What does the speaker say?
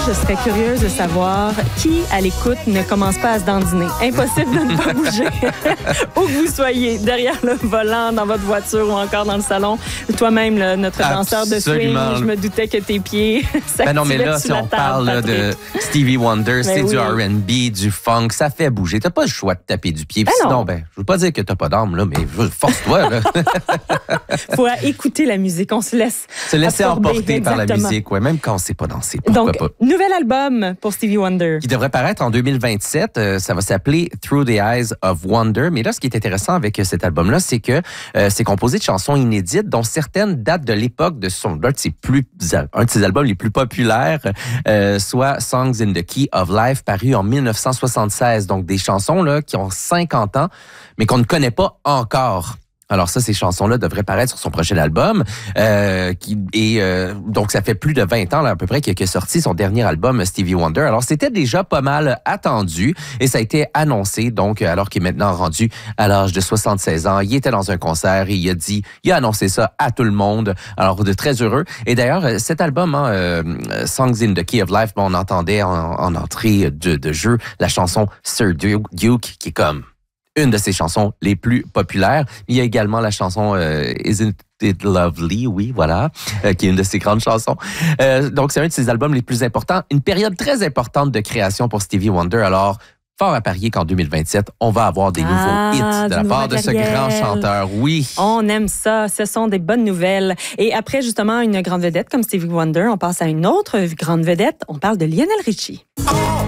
je serais curieuse de savoir qui, à l'écoute, ne commence pas à se dandiner. Impossible de ne pas bouger. Où que vous soyez, derrière le volant, dans votre voiture ou encore dans le salon. Toi-même, là, notre danseur de swing, je me doutais que tes pieds s'activaient non, mais là, si on parle là, de Stevie Wonder, c'est du R&B, du funk, ça fait bouger. T'as pas le choix de taper du pied. Sinon, je veux pas dire que t'as pas d'âme, là, mais force-toi. Là. Faut écouter la musique. On se laisse laisser emporter par la musique, ouais, même quand on sait pas danser. Donc, pas? Nouvel album pour Stevie Wonder. Qui devrait paraître en 2027. Ça va s'appeler Through the Eyes of Wonder. Mais là, ce qui est intéressant avec cet album-là, c'est que c'est composé de chansons inédites, dont certaines datent de l'époque de un de ses albums les plus populaires, soit Songs in the Key of Life, paru en 1976. Donc, des chansons là qui ont 50 ans, mais qu'on ne connaît pas encore. Alors ça, ces chansons-là devraient paraître sur son prochain album. Donc, ça fait plus de 20 ans là, à peu près qu'il a sorti son dernier album, Stevie Wonder. Alors, c'était déjà pas mal attendu et ça a été annoncé. Donc, alors qu'il est maintenant rendu à l'âge de 76 ans, il était dans un concert et il a annoncé ça à tout le monde. Alors, de très heureux. Et d'ailleurs, cet album, Songs in the Key of Life, on entendait en entrée de jeu la chanson Sir Duke, qui est comme une de ses chansons les plus populaires. Il y a également la chanson Isn't It Lovely, oui, voilà, qui est une de ses grandes chansons. Donc, c'est un de ses albums les plus importants. Une période très importante de création pour Stevie Wonder. Alors, fort à parier qu'en 2027, on va avoir des nouveaux hits de la part de ce grand chanteur. Oui. On aime ça. Ce sont des bonnes nouvelles. Et après, justement, une grande vedette comme Stevie Wonder, on passe à une autre grande vedette. On parle de Lionel Richie.